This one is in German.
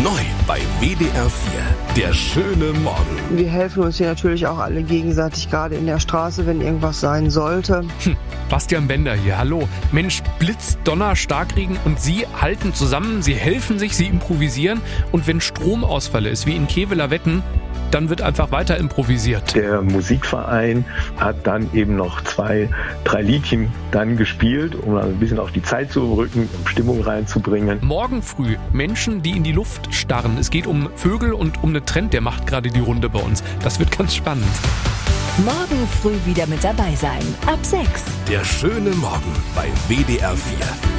Neu bei WDR 4. Der schöne Morgen. Wir helfen uns hier natürlich auch alle gegenseitig, gerade in der Straße, wenn irgendwas sein sollte. Bastian Bender hier, hallo. Mensch, Blitz, Donner, Starkregen und Sie halten zusammen, Sie helfen sich, Sie improvisieren. Und wenn Stromausfall ist, wie in Kevelaer Wetten, dann wird einfach weiter improvisiert. Der Musikverein hat dann eben noch 2, 3 Liedchen dann gespielt, um ein bisschen auf die Zeit zu überbrücken, um Stimmung reinzubringen. Morgen früh Menschen, die in die Luft starren. Es geht um Vögel und um einen Trend, der macht gerade die Runde bei uns. Das wird ganz spannend. Morgen früh wieder mit dabei sein. Ab 6. Der schöne Morgen bei WDR 4.